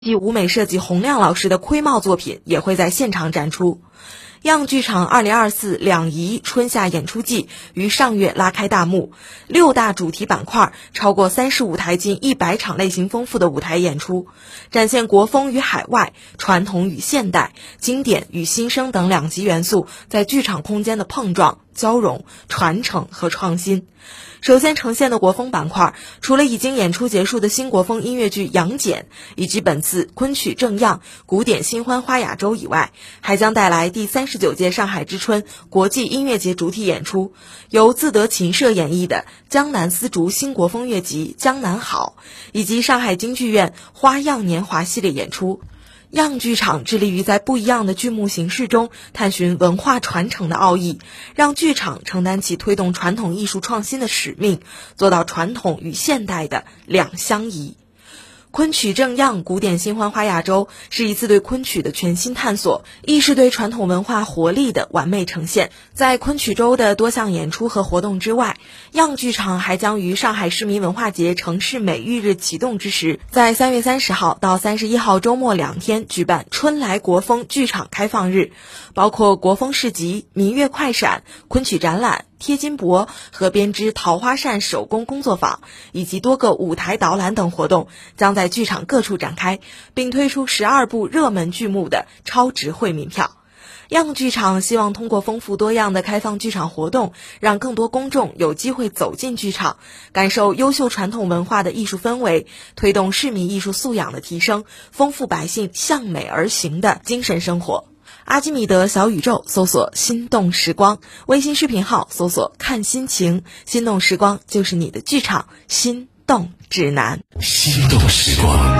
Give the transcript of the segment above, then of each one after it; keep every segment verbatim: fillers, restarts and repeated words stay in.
继舞美设计洪亮老师的盔帽作品也会在现场展出。样剧场二零二四两仪春夏演出季于上月拉开大幕，六大主题板块，超过三十舞台近一百场类型丰富的舞台演出，展现国风与海外、传统与现代、经典与新生等两极元素在剧场空间的碰撞、交融、传承和创新。首先呈现的国风板块，除了已经演出结束的新国风音乐剧《杨戬》以及本次昆曲正样、古典新欢花亚洲以外，还将带来第三十九届上海之春国际音乐节主体演出，由自得琴社演绎的江南丝竹新国风乐集《江南好》，以及上海京剧院花样年华系列演出。样剧场致力于在不一样的剧目形式中探寻文化传承的奥义，让剧场承担起推动传统艺术创新的使命，做到传统与现代的两相宜。昆曲正样古典新欢花亚洲是一次对昆曲的全新探索，亦是对传统文化活力的完美呈现。在昆曲周的多项演出和活动之外，样剧场还将于上海市民文化节城市美育日启动之时，在三月三十号到三十一号周末两天举办春来国风剧场开放日，包括国风市集、民乐快闪、昆曲展览、贴金箔和编织桃花扇手工工作坊，以及多个舞台导览等活动将在剧场各处展开，并推出十二部热门剧目的超值惠民票。样剧场希望通过丰富多样的开放剧场活动，让更多公众有机会走进剧场，感受优秀传统文化的艺术氛围，推动市民艺术素养的提升，丰富百姓向美而行的精神生活。阿基米德小宇宙搜索心动时光，微信视频号搜索看心情，心动时光就是你的剧场心动指南。 心动时光。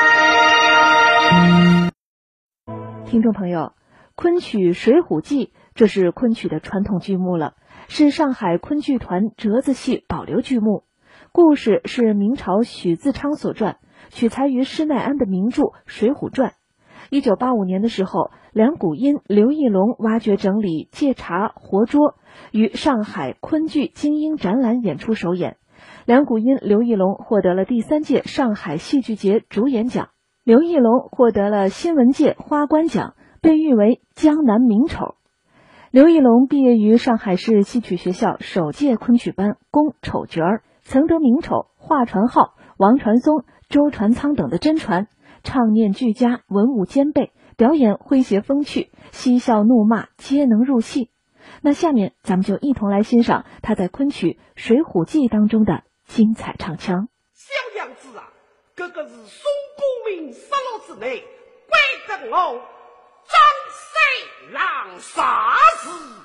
听众朋友，昆曲《水浒记》这是昆曲的传统剧目了，是上海昆剧团折子戏保留剧目。故事是明朝许自昌所撰，取材于施耐庵的名著《水浒传》。一九八五年的时候，梁谷音、刘义隆挖掘整理借茶活捉，于上海昆剧精英展览演出首演。梁谷音、刘义隆获得了第三届上海戏剧节主演奖，刘义隆获得了新闻界花冠奖，被誉为江南名丑。刘义隆毕业于上海市戏曲学校首届昆曲班，攻丑角儿，曾得名丑、华传浩、王传松、周传仓等的真传，唱念俱佳，文武兼备，表演诙谐风趣，嬉笑怒骂皆能入戏。那下面咱们就一同来欣赏他在昆曲《水浒记》当中的精彩唱腔。 小娘子啊，这个是宋公明杀戮之内，怪得我张三郎杀死